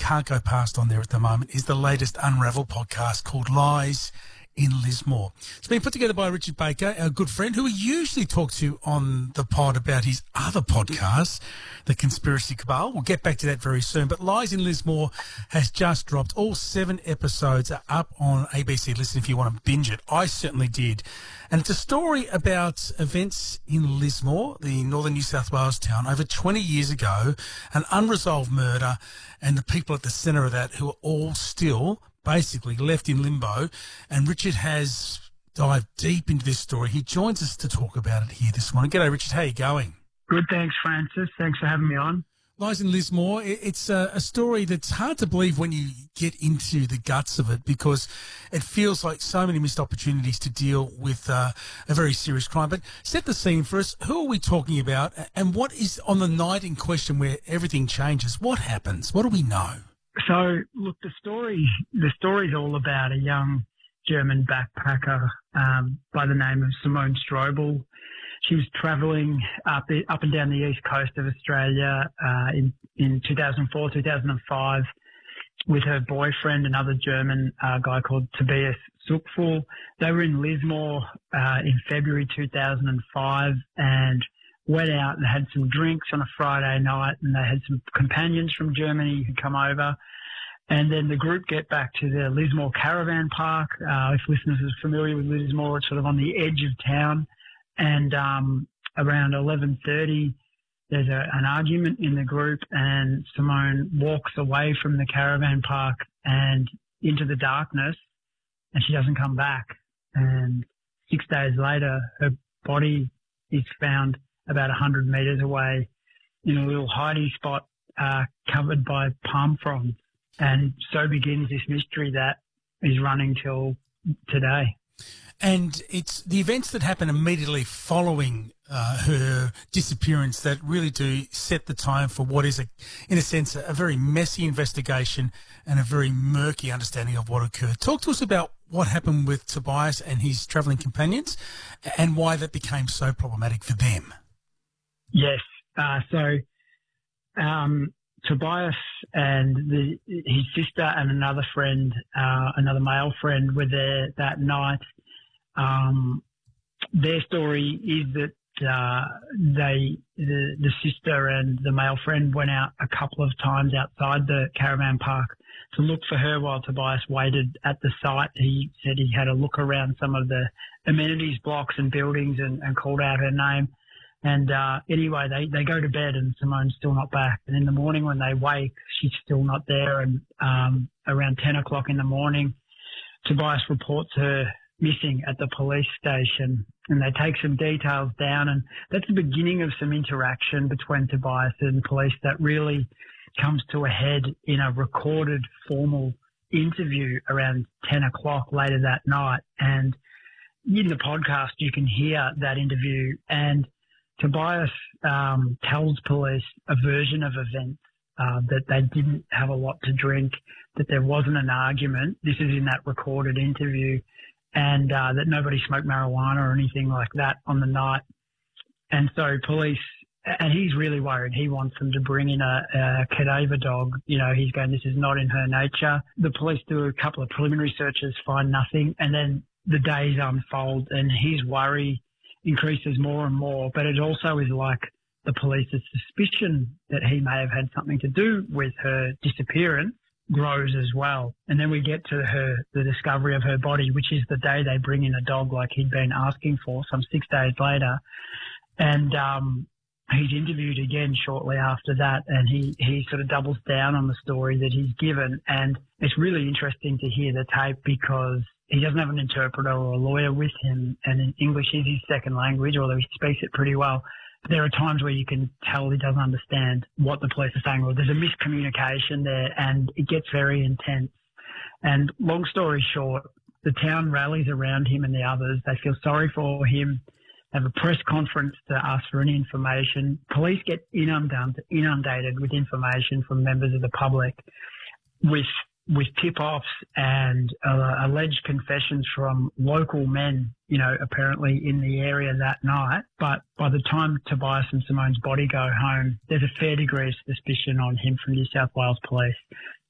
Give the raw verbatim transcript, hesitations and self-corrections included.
can't go past on there at the moment is the latest Unravel podcast called Lies in Lismore. It's been put together by Richard Baker, our good friend, who we usually talk to on the pod about his other podcast, The Conspiracy Cabal. We'll get back to that very soon. But Lies in Lismore has just dropped. All seven episodes are up on A B C Listen if you want to binge it. I certainly did. And it's a story about events in Lismore, the northern New South Wales town, over twenty years ago, an unresolved murder, and the people at the centre of that who are all still basically left in limbo. And Richard has dived deep into this story. He joins us to talk about it here this morning. G'day, Richard. How are you going? Good, thanks, Francis. Thanks for having me on. Lies in Lismore, it's a, a story that's hard to believe when you get into the guts of it, because it feels like so many missed opportunities to deal with uh, a very serious crime. But set the scene for us. Who are we talking about, and what is on the night in question where everything changes? What happens? What do we know? So, look, the story the story's all about a young German backpacker um, by the name of Simone Strobel. She was travelling up the, up and down the east coast of Australia uh, in in two thousand four, two thousand five with her boyfriend, another German uh, guy called Tobias Zuckfuhl. They were in Lismore uh, in February two thousand five and went out and had some drinks on a Friday night, and they had some companions from Germany who come over. And then the group get back to the Lismore Caravan Park. Uh, if listeners are familiar with Lismore, it's sort of on the edge of town. And um, around eleven thirty, there's a, an argument in the group, and Simone walks away from the caravan park and into the darkness, and she doesn't come back. And six days later, her body is found about one hundred metres away in a little hidey spot uh, covered by palm fronds. And so begins this mystery that is running till today. And it's the events that happen immediately following uh, her disappearance that really do set the tone for what is, a, in a sense, a very messy investigation and a very murky understanding of what occurred. Talk to us about what happened with Tobias and his travelling companions and why that became so problematic for them. Yes. Uh, so um, Tobias and the, his sister and another friend, uh, another male friend, were there that night. Um, their story is that uh, they, the, the sister and the male friend went out a couple of times outside the caravan park to look for her while Tobias waited at the site. He said he had a look around some of the amenities blocks and buildings and, and called out her name. And uh, anyway, they, they go to bed and Simone's still not back. And in the morning when they wake, she's still not there. And um, around ten o'clock in the morning, Tobias reports her missing at the police station, and they take some details down, and that's the beginning of some interaction between Tobias and police that really comes to a head in a recorded formal interview around ten o'clock later that night. And in the podcast you can hear that interview, and Tobias um, tells police a version of events, uh, that they didn't have a lot to drink, that there wasn't an argument. This is in that recorded interview. And uh, that nobody smoked marijuana or anything like that on the night. And so police, and he's really worried. He wants them to bring in a, a cadaver dog. You know, he's going, this is not in her nature. The police do a couple of preliminary searches, find nothing. And then the days unfold and his worry increases more and more. But it also is like the police's suspicion that he may have had something to do with her disappearance grows as well. And then we get to her, the discovery of her body, which is the day they bring in a dog like he'd been asking for, some six days later. And um, he's interviewed again shortly after that, and he, he sort of doubles down on the story that he's given. And it's really interesting to hear the tape because he doesn't have an interpreter or a lawyer with him, and English is his second language, although he speaks it pretty well. There are times where you can tell he doesn't understand what the police are saying, or there's a miscommunication there, and it gets very intense. And long story short, the town rallies around him and the others. They feel sorry for him, have a press conference to ask for any information. Police get inundated, inundated with information from members of the public, with with tip-offs and uh, alleged confessions from local men, you know, apparently in the area that night. But by the time Tobias and Simone's body go home, there's a fair degree of suspicion on him from New South Wales Police.